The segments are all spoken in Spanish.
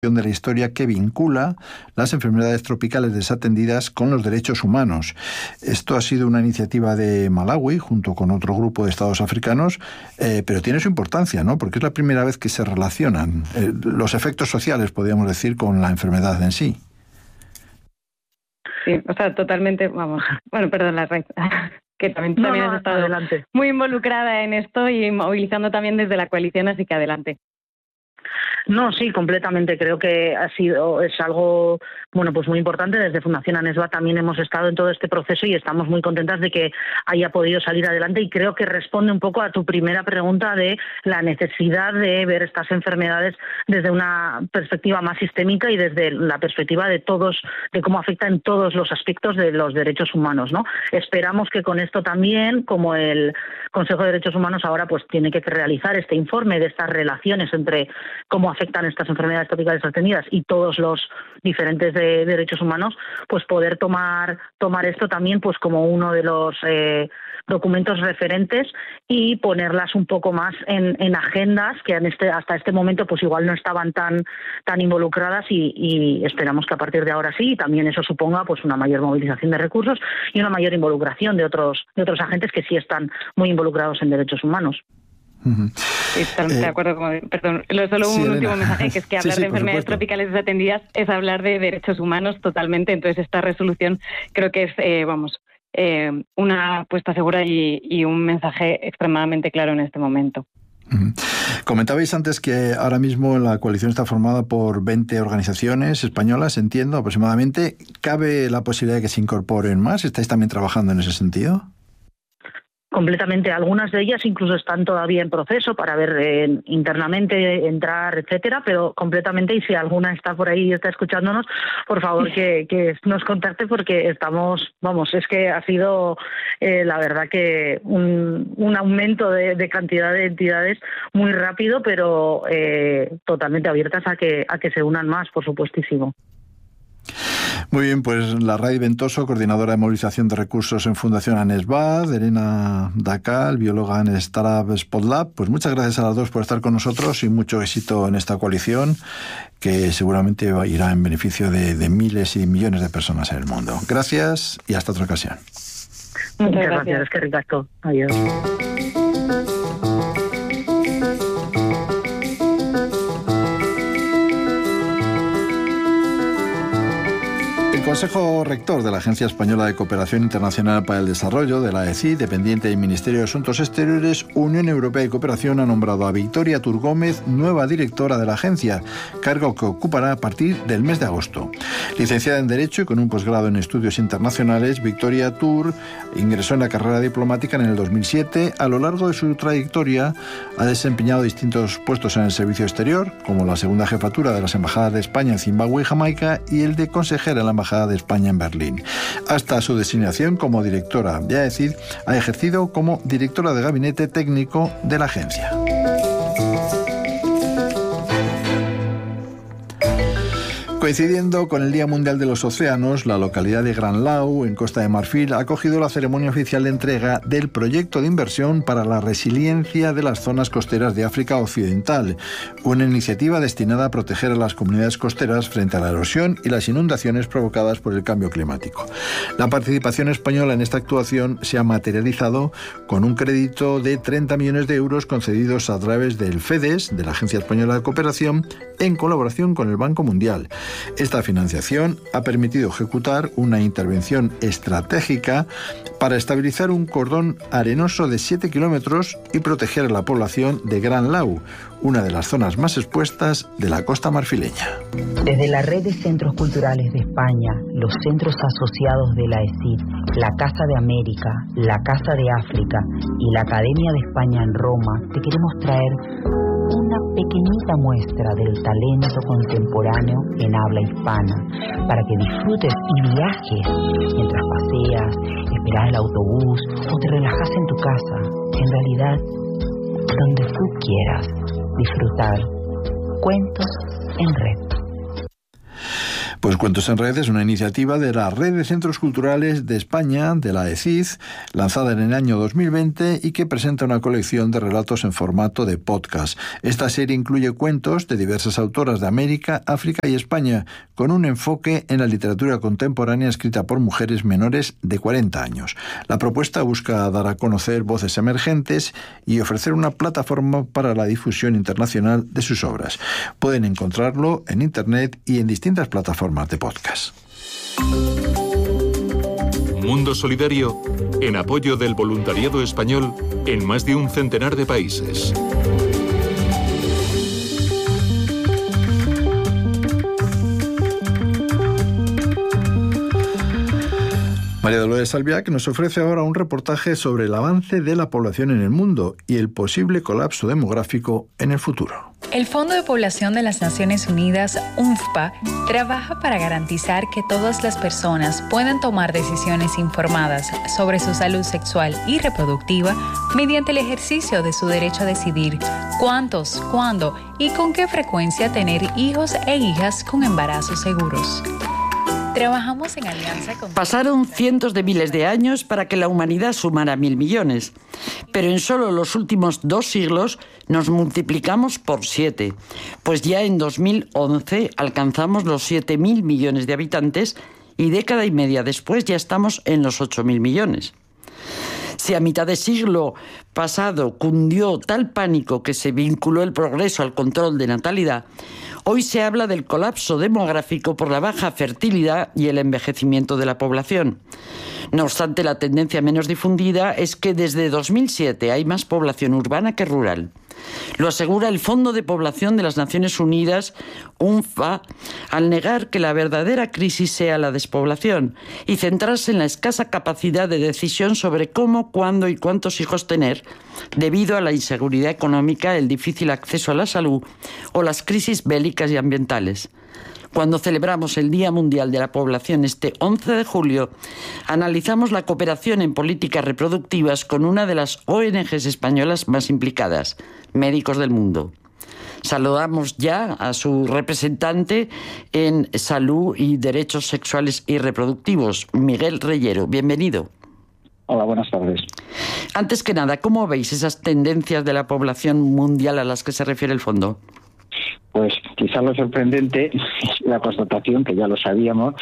de la historia que vincula las enfermedades tropicales desatendidas con los derechos humanos. Esto ha sido una iniciativa de Malawi junto con otro grupo de estados africanos, pero tiene su importancia, ¿no? Porque es la primera vez que se relacionan los efectos sociales, podríamos decir, con la enfermedad en sí. Sí, o sea, totalmente, vamos, bueno, perdón, la red, que también has estado adelante, muy involucrada en esto y movilizando también desde la coalición, así que adelante. No, sí, completamente. Creo que es algo, bueno, pues muy importante. Desde Fundación ANESBA también hemos estado en todo este proceso y estamos muy contentas de que haya podido salir adelante, y creo que responde un poco a tu primera pregunta de la necesidad de ver estas enfermedades desde una perspectiva más sistémica y desde la perspectiva de todos, de cómo afecta en todos los aspectos de los derechos humanos, ¿no? Esperamos que con esto también, como el Consejo de Derechos Humanos ahora pues tiene que realizar este informe de estas relaciones entre cómo afectan estas enfermedades tropicales atendidas y todos los diferentes de derechos humanos, pues poder tomar esto también pues como uno de los documentos referentes y ponerlas un poco más en agendas que hasta este momento pues igual no estaban tan involucradas, y esperamos que a partir de ahora sí, y también eso suponga pues una mayor movilización de recursos y una mayor involucración de otros agentes que sí están muy involucrados en derechos humanos. Sí, totalmente de acuerdo. Perdón, solo un último mensaje, que es que hablar de enfermedades tropicales desatendidas es hablar de derechos humanos totalmente. Entonces esta resolución creo que es una apuesta segura y un mensaje extremadamente claro en este momento. Comentabais antes que ahora mismo la coalición está formada por 20 organizaciones españolas, entiendo, aproximadamente. ¿Cabe la posibilidad de que se incorporen más? ¿Estáis también trabajando en ese sentido? Completamente. Algunas de ellas incluso están todavía en proceso para ver internamente, entrar, etcétera, pero completamente, y si alguna está por ahí y está escuchándonos, por favor que nos contacte, porque estamos, es que ha sido la verdad que un aumento de cantidad de entidades muy rápido, pero totalmente abiertas a que se unan más, por supuestísimo. Muy bien, pues la Ray Ventoso, coordinadora de movilización de recursos en Fundación ANESBA, Elena Dacal, bióloga en Startup Spotlab, pues muchas gracias a las dos por estar con nosotros y mucho éxito en esta coalición que seguramente irá en beneficio de miles y millones de personas en el mundo. Gracias y hasta otra ocasión. Muchas gracias, que ricasco. Adiós. El Consejo Rector de la Agencia Española de Cooperación Internacional para el Desarrollo, de la AECI, dependiente del Ministerio de Asuntos Exteriores, Unión Europea y Cooperación, ha nombrado a Victoria Tur Gómez nueva directora de la agencia, cargo que ocupará a partir del mes de agosto. Licenciada en Derecho y con un posgrado en Estudios Internacionales, Victoria Tur ingresó en la carrera diplomática en el 2007. A lo largo de su trayectoria ha desempeñado distintos puestos en el servicio exterior, como la segunda jefatura de las embajadas de España en Zimbabue y Jamaica y el de consejera en la Embajada de España en Berlín. Hasta su designación como directora de AECI, ha ejercido como directora de gabinete técnico de la agencia. Coincidiendo con el Día Mundial de los Océanos, la localidad de Granlau, en Costa de Marfil, ha acogido la ceremonia oficial de entrega del proyecto de inversión para la resiliencia de las zonas costeras de África Occidental, una iniciativa destinada a proteger a las comunidades costeras frente a la erosión y las inundaciones provocadas por el cambio climático. La participación española en esta actuación se ha materializado con un crédito de 30 millones de euros concedidos a través del FEDES, de la Agencia Española de Cooperación, en colaboración con el Banco Mundial. Esta financiación ha permitido ejecutar una intervención estratégica para estabilizar un cordón arenoso de 7 kilómetros y proteger a la población de Granlau, una de las zonas más expuestas de la costa marfileña. Desde la Red de Centros Culturales de España, los centros asociados de la AECI, la Casa de América, la Casa de África y la Academia de España en Roma, te queremos traer una pequeñita muestra del talento contemporáneo en habla hispana, para que disfrutes y viajes mientras paseas, esperas el autobús o te relajas en tu casa. En realidad, donde tú quieras disfrutar. Cuentos en Red. Pues Cuentos en Red es una iniciativa de la Red de Centros Culturales de España, de la ECID, lanzada en el año 2020 y que presenta una colección de relatos en formato de podcast. Esta serie incluye cuentos de diversas autoras de América, África y España, con un enfoque en la literatura contemporánea escrita por mujeres menores de 40 años. La propuesta busca dar a conocer voces emergentes y ofrecer una plataforma para la difusión internacional de sus obras. Pueden encontrarlo en Internet y en distintas plataformas de podcast. Mundo Solidario, en apoyo del voluntariado español en más de un centenar de países. María Dolores Albiac nos ofrece ahora un reportaje sobre el avance de la población en el mundo y el posible colapso demográfico en el futuro. El Fondo de Población de las Naciones Unidas, UNFPA, trabaja para garantizar que todas las personas puedan tomar decisiones informadas sobre su salud sexual y reproductiva mediante el ejercicio de su derecho a decidir cuántos, cuándo y con qué frecuencia tener hijos e hijas con embarazos seguros. Trabajamos en alianza con... Pasaron cientos de miles de años para que la humanidad sumara 1.000 millones, pero en solo los últimos 2 siglos nos multiplicamos por 7, pues ya en 2011 alcanzamos los 7.000 millones de habitantes y década y media después ya estamos en los 8.000 millones. Si a mitad de siglo pasado cundió tal pánico que se vinculó el progreso al control de natalidad, hoy se habla del colapso demográfico por la baja fertilidad y el envejecimiento de la población. No obstante, la tendencia menos difundida es que desde 2007 hay más población urbana que rural. Lo asegura el Fondo de Población de las Naciones Unidas, UNFPA, al negar que la verdadera crisis sea la despoblación y centrarse en la escasa capacidad de decisión sobre cómo, cuándo y cuántos hijos tener, debido a la inseguridad económica, el difícil acceso a la salud o las crisis bélicas y ambientales. Cuando celebramos el Día Mundial de la Población este 11 de julio, analizamos la cooperación en políticas reproductivas con una de las ONGs españolas más implicadas, Médicos del Mundo. Saludamos ya a su representante en Salud y Derechos Sexuales y Reproductivos, Miguel Reyero. Bienvenido. Hola, buenas tardes. Antes que nada, ¿cómo veis esas tendencias de la población mundial a las que se refiere el fondo? Pues quizás lo sorprendente es la constatación, que ya lo sabíamos,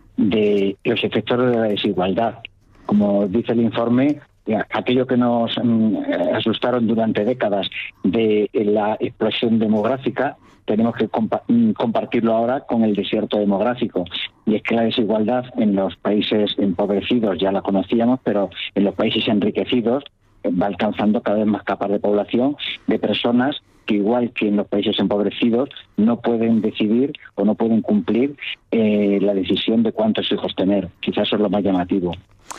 de los efectos de la desigualdad. Como dice el informe, aquello que nos asustaron durante décadas de la explosión demográfica, tenemos que compartirlo ahora con el desierto demográfico. Y es que la desigualdad en los países empobrecidos ya la conocíamos, pero en los países enriquecidos va alcanzando cada vez más capas de población de personas que, igual que en los países empobrecidos, no pueden decidir o no pueden cumplir la decisión de cuántos hijos tener. Quizás eso es lo más llamativo.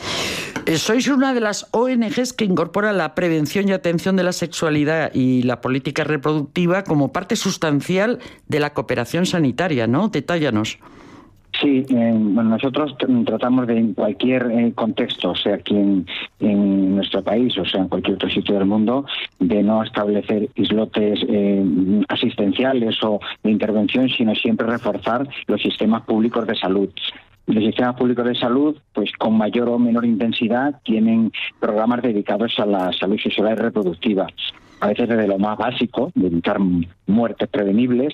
Sois una de las ONGs que incorpora la prevención y atención de la sexualidad y la política reproductiva como parte sustancial de la cooperación sanitaria, ¿no? Detállanos. Sí, bueno, nosotros tratamos de, en cualquier contexto, sea aquí en nuestro país o sea en cualquier otro sitio del mundo, de no establecer islotes asistenciales o de intervención, sino siempre reforzar los sistemas públicos de salud. Los sistemas públicos de salud, pues con mayor o menor intensidad, tienen programas dedicados a la salud sexual y reproductiva. A veces desde lo más básico, de evitar muertes prevenibles,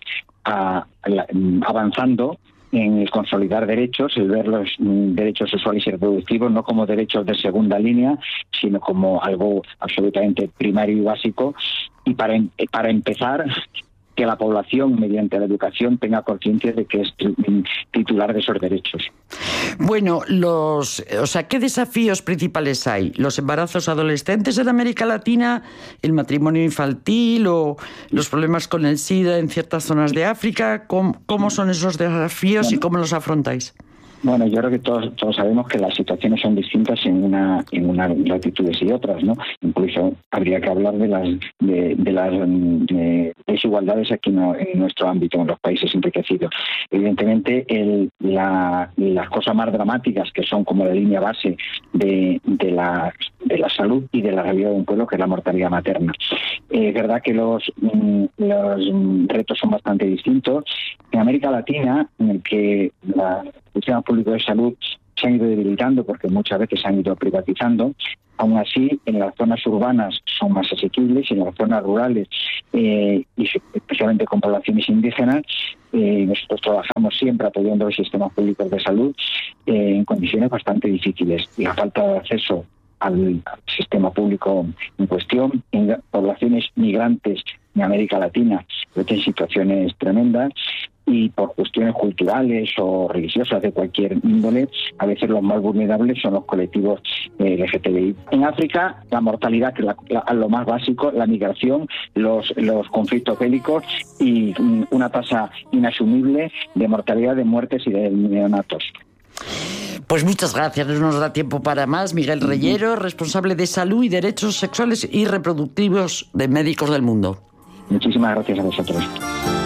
avanzando en el consolidar derechos, el ver los derechos sexuales y reproductivos no como derechos de segunda línea, sino como algo absolutamente primario y básico. Y para empezar, que la población, mediante la educación, tenga conciencia de que es titular de esos derechos. Bueno, ¿qué desafíos principales hay? ¿Los embarazos adolescentes en América Latina, el matrimonio infantil o los problemas con el SIDA en ciertas zonas de África? ¿Cómo son esos desafíos y cómo los afrontáis? Bueno, yo creo que todos sabemos que las situaciones son distintas en unas latitudes y otras, ¿no? Incluso habría que hablar de las desigualdades aquí en nuestro ámbito, en los países enriquecidos. Evidentemente, las cosas más dramáticas, que son como la línea base de las de la salud y de la realidad de un pueblo, que es la mortalidad materna. Es verdad que los retos son bastante distintos. En América Latina, en el que los sistemas públicos de salud se han ido debilitando porque muchas veces se han ido privatizando, aún así en las zonas urbanas son más asequibles y en las zonas rurales, y especialmente con poblaciones indígenas, nosotros trabajamos siempre apoyando los sistemas públicos de salud en condiciones bastante difíciles, y la falta de acceso al sistema público en cuestión en poblaciones migrantes en América Latina en situaciones tremendas, y por cuestiones culturales o religiosas de cualquier índole, a veces los más vulnerables son los colectivos LGTBI. En África, la mortalidad, que es lo más básico, la migración, los conflictos bélicos y una tasa inasumible de mortalidad, de muertes y de neonatos. Pues muchas gracias, no nos da tiempo para más. Miguel Reyero, responsable de salud y derechos sexuales y reproductivos de Médicos del Mundo. Muchísimas gracias a vosotros.